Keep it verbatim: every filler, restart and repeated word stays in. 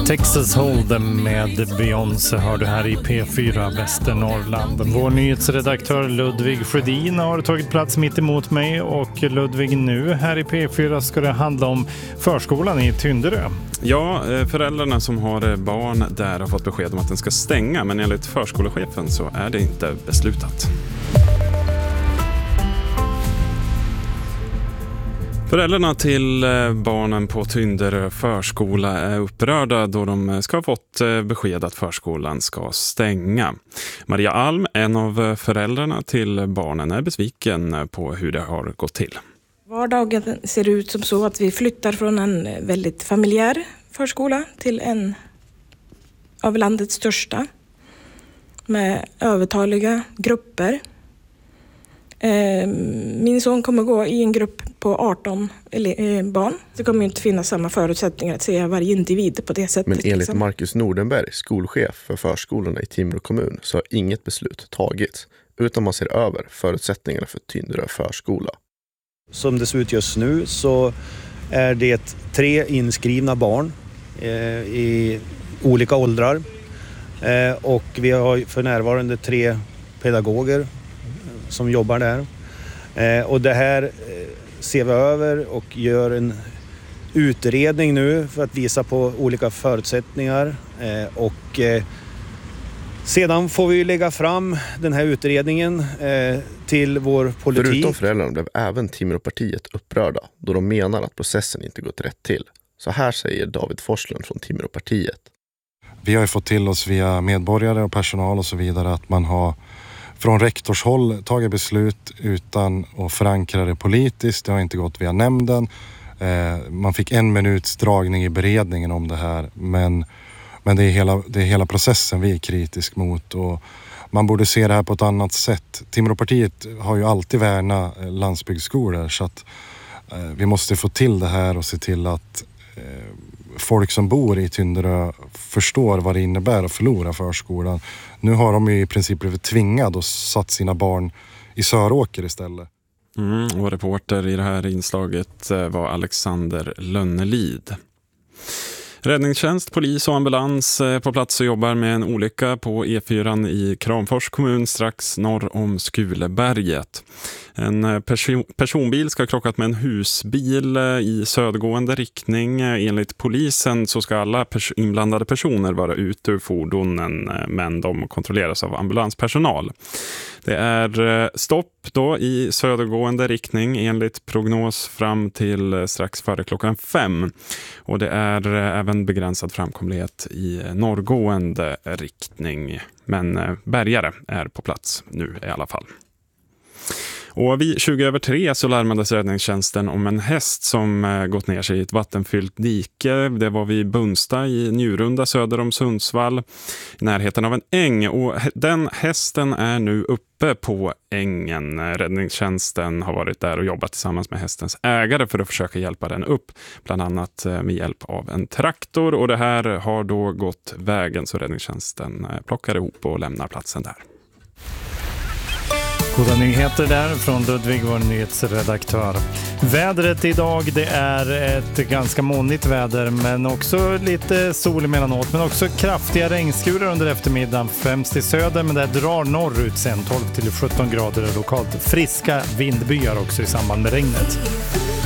Texas Hold'em med Beyoncé hör du här i P fyra Västernorrland. Vår nyhetsredaktör Ludvig Sjödin har tagit plats mitt emot mig, och Ludvig, nu här i P fyra ska det handla om förskolan i Tynderö. Ja, föräldrarna som har barn där har fått besked om att den ska stänga, men enligt förskolechefen så är det inte beslutat. Föräldrarna till barnen på Tynderö förskola är upprörda då de ska ha fått besked att förskolan ska stänga. Maria Alm, en av föräldrarna till barnen, är besviken på hur det har gått till. Vardagen ser ut som så att vi flyttar från en väldigt familjär förskola till en av landets största med övertaliga grupper. Min son kommer gå i en grupp på arton barn. Det kommer inte finnas samma förutsättningar att se varje individ på det sättet. Men enligt liksom. Marcus Nordenberg, skolchef för förskolorna i Timrå kommun, så har inget beslut tagits, utan man ser över förutsättningarna för Tynderö förskola. Som det ser ut just nu så är det tre inskrivna barn eh, i olika åldrar. Eh, och vi har för närvarande tre pedagoger som jobbar där. Eh, och det här eh, ser vi över och gör en utredning nu för att visa på olika förutsättningar. Eh, och eh, sedan får vi lägga fram den här utredningen eh, till vår politik. Förutom föräldrarna blev även Timråpartiet upprörda då de menar att processen inte gått rätt till. Så här säger David Forslund från Timråpartiet. Vi har ju fått till oss via medborgare och personal och så vidare att man har från rektorshåll tagit beslut utan att förankra det politiskt. Det har inte gått via nämnden. Eh, man fick en minuts dragning i beredningen om det här. Men, men det, är hela, det är hela processen vi är kritisk mot. Och man borde se det här på ett annat sätt. Timråpartiet har ju alltid värnat landsbygdsskolor. Så att eh, vi måste få till det här och se till att eh, folk som bor i Tynderö förstår vad det innebär att förlora förskolan. Nu har de ju i princip blivit tvingade och satt sina barn i Söråker istället. Mm, och reporter i det här inslaget var Alexander Lönnelid. Räddningstjänst, polis och ambulans på plats och jobbar med en olycka på E fyra i Kramfors kommun strax norr om Skuleberget. En person, personbil ska ha krockat med en husbil i södergående riktning. Enligt polisen så ska alla pers- inblandade personer vara ute ur fordonen, men de kontrolleras av ambulanspersonal. Det är stopp då i södergående riktning enligt prognos fram till strax före klockan fem. Och det är även begränsad framkomlighet i norrgående riktning. Men bärgare är på plats nu i alla fall. Och vid tjugo över tre så larmades räddningstjänsten om en häst som gått ner sig i ett vattenfyllt dike. Det var vid Bunsta i Njurunda söder om Sundsvall, i närheten av en äng. Och den hästen är nu uppe på ängen. Räddningstjänsten har varit där och jobbat tillsammans med hästens ägare för att försöka hjälpa den upp. Bland annat med hjälp av en traktor. Och det här har då gått vägen, så räddningstjänsten plockar ihop och lämnar platsen där. Goda nyheter där från Ludvig, vår nyhetsredaktör. Vädret idag, det är ett ganska molnigt väder, men också lite sol emellanåt, men också kraftiga regnskurar under eftermiddagen, främst i söder, men det drar norrut sen tolv till sjutton grader, lokalt friska vindbyar också i samband med regnet.